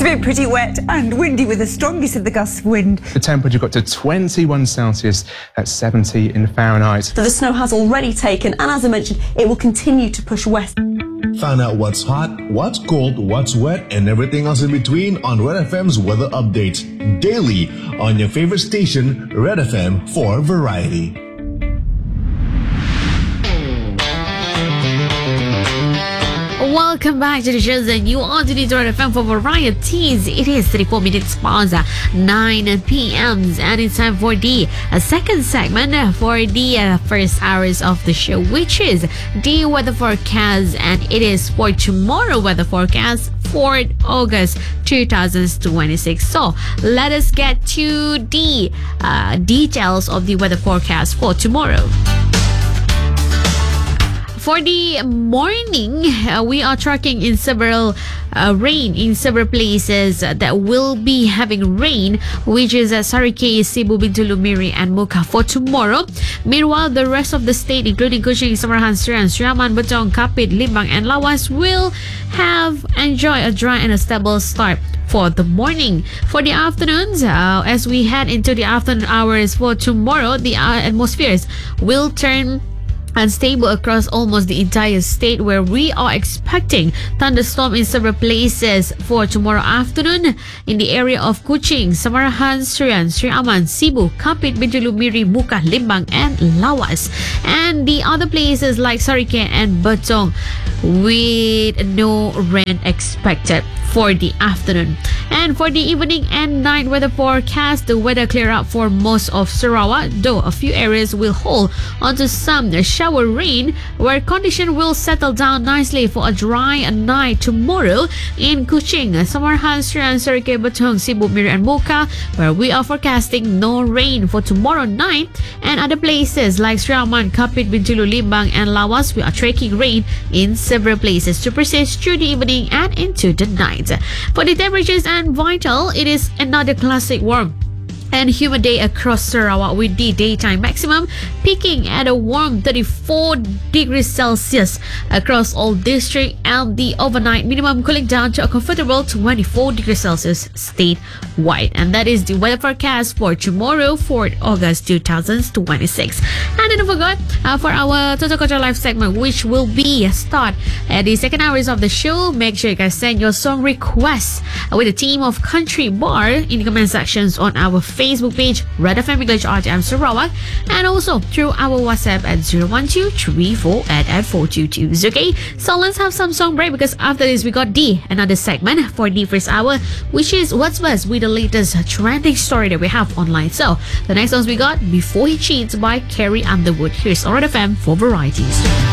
a bit pretty wet and windy with the strongest of the gusts of wind. The temperature got to 21 Celsius at 70 in Fahrenheit. So the snow has already taken, and as I mentioned, it will continue to push west. Find out what's hot, what's cold, what's wet, and everything else in between on Red FM's weather updates daily on your favorite station, Red FM, for variety. Welcome back to the show that you are tuning to Red FM for varieties. It is 34 minutes past 9 p.m. and it's time for the second segment for the first hours of the show, which is the weather forecast, and it is for tomorrow weather forecast for August 2026. So let us get to the details of the weather forecast for tomorrow. For the morning, we are tracking in several rain in several places that will be having rain, which is Sarike, Cebu, Bintulu, Miri, and Muka for tomorrow. Meanwhile, the rest of the state, including Kuching, Samarahan, Serian, Sriaman, Betong, Kapit, Limbang, and Lawas, will enjoy a dry and a stable start for the morning. For the afternoons, as we head into the afternoon hours for tomorrow, the atmospheres will turn unstable across almost the entire state, where we are expecting thunderstorm in several places for tomorrow afternoon in the area of Kuching, Samarahan, Serian, Sri Aman, Cebu, Kapit, Bintulu, Miri, Muka, Limbang, and Lawas, and the other places like Sarike and Betong, with no rain expected for the afternoon. And for the evening and night weather forecast, the weather clear up for most of Sarawak, though a few areas will hold onto some shower rain, where condition will settle down nicely for a dry night tomorrow in Kuching, Samarahan, Serian, Sarike, Betong, Cebu, Miri, and Muka, where we are forecasting no rain for tomorrow night. And other places like Sriaman, Kapit, Bintulu, Limbang, and Lawas, we are tracking rain in several places to persist through the evening and into the night. For the temperatures and vital, it is another classic warm and humid day across Sarawak, with the daytime maximum peaking at a warm 34 degrees Celsius across all districts, and the overnight minimum cooling down to a comfortable 24 degrees Celsius statewide. And that is the weather forecast for tomorrow, for August 2026. And then don't forget, for our Total Culture Live segment, which will be start at the second hours of the show, make sure you guys send your song requests with a team of Country Bar in the comment sections on our Facebook page, Red FM English RTM Sarawak, and also through our WhatsApp at 0123488 okay? So let's have some song break, because after this we got another segment for the first hour, which is What's Best, with the latest trending story that we have online. So the next songs we got, Before He Cheats by Carrie Underwood. Here's Red FM for varieties.